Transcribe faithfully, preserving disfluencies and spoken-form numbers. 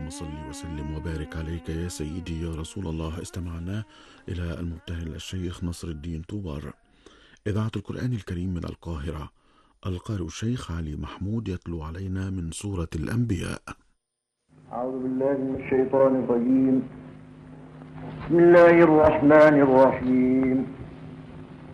صل وسلم وبارك عليك يا سيدي يا رسول الله. استمعنا إلى المبتهل الشيخ نصر الدين طوبار. إذاعة القرآن الكريم من القاهرة. القارئ الشيخ علي محمود يتلو علينا من سورة الأنبياء. أعوذ بالله من الشيطان الرجيم. بسم الله الرحمن الرحيم.